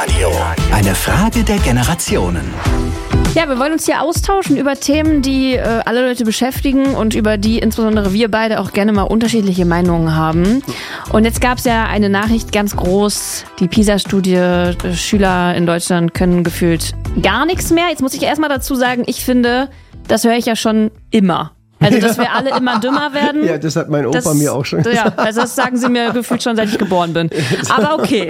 Domradio. Eine Frage der Generationen. Ja, wir wollen uns hier austauschen über Themen, die alle Leute beschäftigen und über die insbesondere wir beide auch gerne mal unterschiedliche Meinungen haben. Und jetzt gab es ja eine Nachricht ganz groß, die PISA-Studie, Schüler in Deutschland können gefühlt gar nichts mehr. Jetzt muss ich erstmal dazu sagen, ich finde, das höre ich ja schon immer. Also, dass wir alle immer dümmer werden. Ja, das hat mein Opa mir auch schon gesagt. Ja, also das sagen sie mir gefühlt schon, seit ich geboren bin. Aber okay.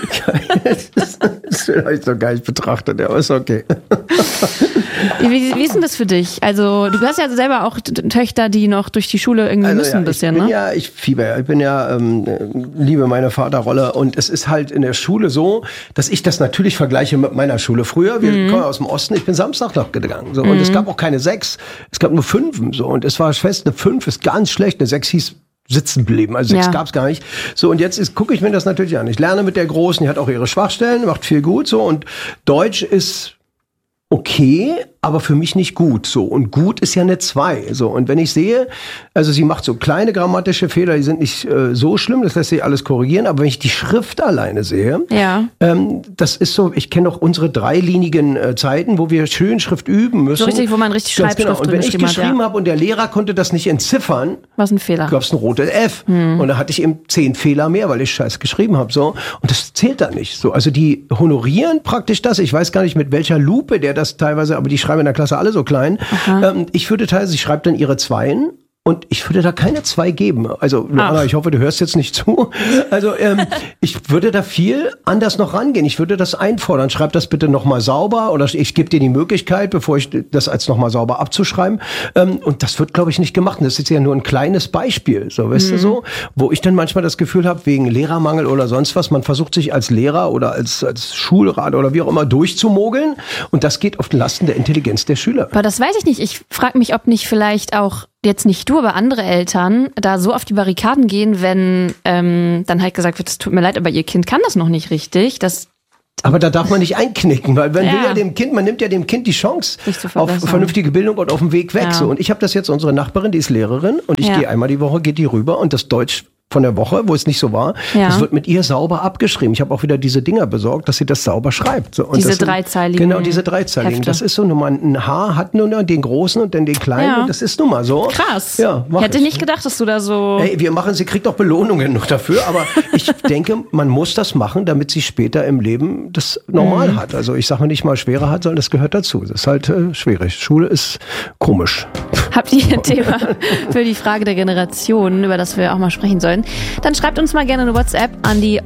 Das habe ich noch gar nicht betrachtet, aber ist okay. Wie ist denn das für dich? Also, du hast ja selber auch Töchter, die noch durch die Schule irgendwie müssen ein bisschen, ne? Ich fieber. Ich bin ja, liebe meine Vaterrolle. Und es ist halt in der Schule so, dass ich das natürlich vergleiche mit meiner Schule. Früher, wir kommen aus dem Osten, ich bin Samstag noch gegangen. So, und es gab auch keine 6, es gab nur 5. So, und es war fest, eine 5 ist ganz schlecht, eine 6 hieß sitzen bleiben. Also 6 gab's gar nicht. So, und jetzt gucke ich mir das natürlich an. Ich lerne mit der Großen, die hat auch ihre Schwachstellen, macht viel gut. So, und Deutsch ist okay, aber für mich nicht gut. So, und gut ist ja eine 2. So, und wenn ich sehe, also sie macht so kleine grammatische Fehler, die sind nicht so schlimm, das lässt sich alles korrigieren, aber wenn ich die Schrift alleine sehe, das ist so, ich kenne auch unsere dreilinigen Zeiten, wo wir schön Schrift üben müssen. So richtig, wo man richtig Schreibschrift genau. Und wenn ich geschrieben habe und der Lehrer konnte das nicht entziffern, was ein Fehler. Gab es ein rotes F. Und da hatte ich eben 10 Fehler mehr, weil ich scheiß geschrieben habe. So. Und das zählt da nicht. So. Also die honorieren praktisch das. Ich weiß gar nicht, mit welcher Lupe der das teilweise, aber die schreiben in der Klasse alle so klein. Ich würde teilweise, sie schreibt dann ihre 2 und ich würde da keine 2 geben. Also, Luana, ich hoffe, du hörst jetzt nicht zu. Also, ich würde da viel anders noch rangehen. Ich würde das einfordern. Schreib das bitte nochmal sauber oder ich gebe dir die Möglichkeit, bevor ich das als nochmal sauber abzuschreiben. Und das wird, glaube ich, nicht gemacht. Und das ist ja nur ein kleines Beispiel, so, weißt du so, wo ich dann manchmal das Gefühl habe, wegen Lehrermangel oder sonst was, man versucht sich als Lehrer oder als Schulrat oder wie auch immer durchzumogeln. Und das geht auf Lasten der Intelligenz der Schüler. Aber das weiß ich nicht. Ich frage mich, ob nicht vielleicht auch jetzt nicht du, aber andere Eltern da so auf die Barrikaden gehen, wenn dann halt gesagt wird, es tut mir leid, aber ihr Kind kann das noch nicht richtig. Aber da darf man nicht einknicken, weil man nimmt ja dem Kind die Chance auf vernünftige Bildung und auf dem Weg weg. Ja. So. Und ich habe das jetzt, unsere Nachbarin, die ist Lehrerin und ich gehe einmal die Woche, geht die rüber und das Deutsch von der Woche, wo es nicht so war, das wird mit ihr sauber abgeschrieben. Ich habe auch wieder diese Dinger besorgt, dass sie das sauber schreibt. So, und diese dreizeiligen. Genau, diese dreizeiligen. Hefte. Das ist so, ein H hat nur den großen und dann den kleinen. Und das ist nun mal so. Krass. Ja, ich hätte nicht gedacht, dass du da so... Hey, sie kriegt auch Belohnungen noch dafür, aber ich denke, man muss das machen, damit sie später im Leben das normal hat. Also ich sage mal nicht mal schwerer hat, sondern das gehört dazu. Das ist halt schwierig. Schule ist komisch. Habt ihr ein Thema für die Frage der Generation, über das wir auch mal sprechen sollen? Dann schreibt uns mal gerne eine WhatsApp an die